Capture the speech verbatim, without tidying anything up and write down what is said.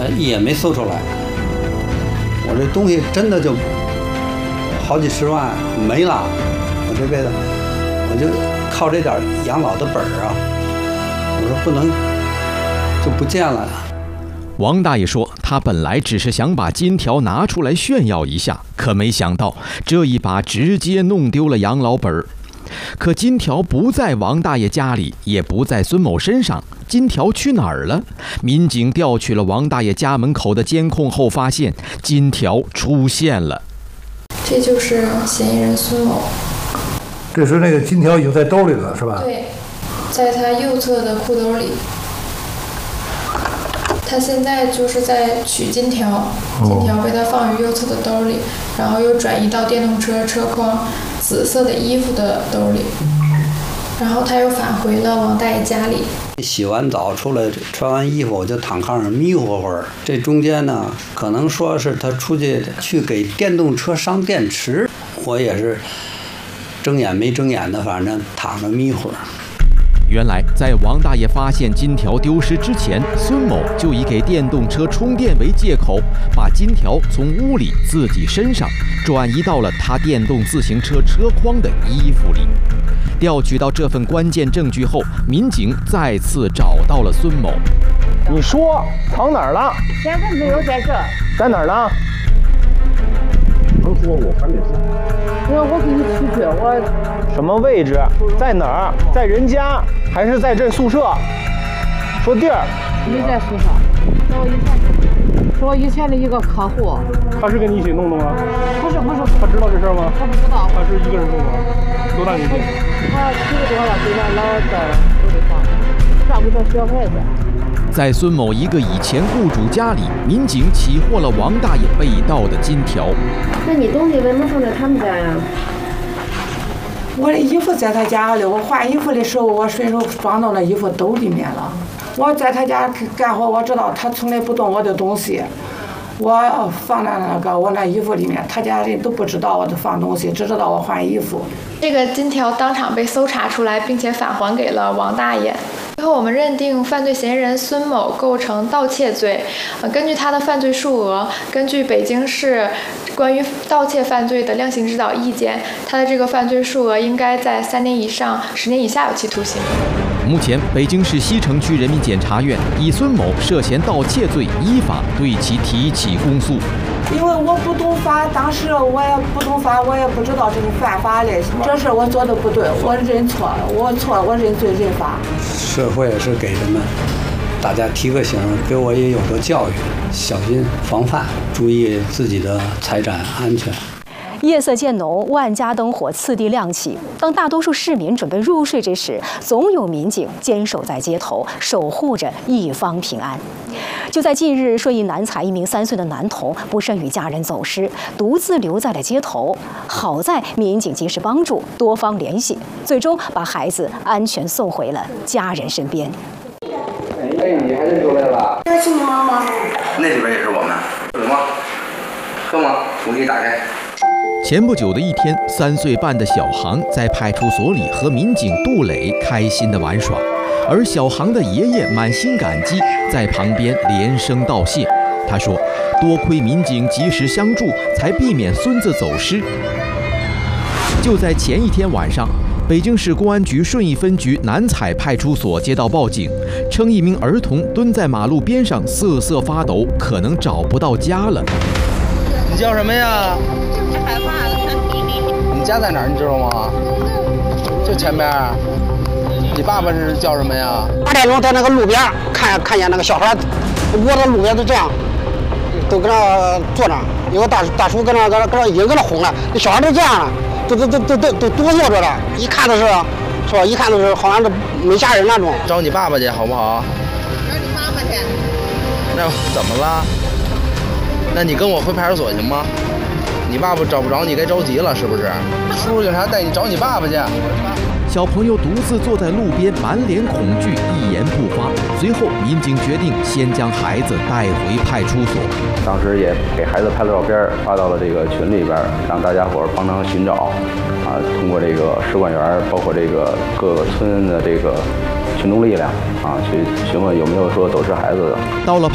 呃，也没搜出来。我这东西真的就好几十万没了，我这辈子我就靠这点养老的本儿啊，我说不能就不见了呀。 王大爷说，他本来只是想把金条拿出来炫耀一下，可没想到这一把直接弄丢了养老本儿。可金条不在王大爷家里，也不在孙某身上，金条去哪儿了？民警调取了王大爷家门口的监控后，发现金条出现了。 这就是嫌疑人孙某。 这时那个金条已经在兜里了，是吧？ 对，在他右侧的裤兜里。他现在就是在取金条，金条被他放于右侧的兜里，然后又转移到电动车车筐紫色的衣服的兜里，然后他又返回了王大爷家里。 洗完澡出来，穿完衣服我就躺炕上迷糊会儿。这中间呢，可能说是他出去去给电动车上电池，我也是睁眼没睁眼的，反正躺着迷糊。 原来，在王大爷发现金条丢失之前，孙某就以给电动车充电为借口，把金条从屋里自己身上转移到了他电动自行车车筐的衣服里。调取到这份关键证据后，民警再次找到了孙某。 你说藏哪儿了？ 现在没有在这， 在哪儿呢？ 能说我还得说。 我我给你取去，我什么位置？在哪儿？在人家还是在这宿舍？说地儿。 没在宿舍，是我以前是我以前的一个客户。 他是跟你一起弄的吗？ 不是不是， 他知道这事儿吗？ 他不知道。 他是一个人住吗？多大年纪？ 他七十多了，对面老在楼里房，照顾着小孩子。 在孙某一个以前雇主家里，民警起获了王大爷被盗的金条。 那你东西为什么放在他们家呀？ 我的衣服在他家里，我换衣服的时候，我随手装到那衣服兜里面了。我在他家干活，我知道他从来不动我的东西，我放在那个我那衣服里面，他家人都不知道我的放东西，只知道我换衣服。 这个金条当场被搜查出来，并且返还给了王大爷。最后，我们认定犯罪嫌疑人孙某构成盗窃罪。呃，根据他的犯罪数额，根据北京市关于盗窃犯罪的量刑指导意见，他的这个犯罪数额应该在三年以上十年以下有期徒刑。 目前，北京市西城区人民检察院以孙某涉嫌盗窃罪依法对其提起公诉。 因为我不懂法，当时我也不懂法，我也不知道这是犯法的。这事我做的不对，我认错了，我错了，我认罪认罚。 社会也是给人们大家提个醒，给我也有个教育，小心防范，注意自己的财产安全。 夜色渐浓，万家灯火次第亮起。当大多数市民准备入睡之时，总有民警坚守在街头，守护着一方平安。就在近日，顺义南采一名三岁的男童不慎与家人走失，独自留在了街头。好在民警及时帮助，多方联系，最终把孩子安全送回了家人身边。 哎，你还是出来了？ 这是你妈妈。 那里边也是我们。喝吗？喝吗？我给你打开。 前不久的一天，三岁半的小航在派出所里和民警杜磊开心地玩耍，而小航的爷爷满心感激，在旁边连声道谢。他说：“多亏民警及时相助，才避免孙子走失。”就在前一天晚上，北京市公安局顺义分局南采派出所接到报警，称一名儿童蹲在马路边上瑟瑟发抖，可能找不到家了。 你叫什么呀？ 就是害怕了。 你家在哪儿？你知道吗？就前边。你爸爸是叫什么呀？ 八点钟在那个路边看看见那个小孩，窝在路边都这样，都搁那坐着，有个大大叔搁那搁那搁那已经搁那哄了，那小孩都这样了，都都都都都都哆嗦着了，一看都是，是吧？一看都是好像是没家人那种。 找你爸爸去好不好？ 找你妈妈去。 那怎么了？那你跟我回派出所行吗？你爸爸找不着你，该着急了是不是？叔叔警察带你找你爸爸去。 小朋友独自坐在路边，满脸恐惧，一言不发。随后，民警决定先将孩子带回派出所。 当时也给孩子拍了照片，发到了这个群里边，让大家伙儿帮忙寻找。啊，通过这个使馆员，包括这个各个村的这个群众力量啊，去询问有没有说走失孩子的。 到了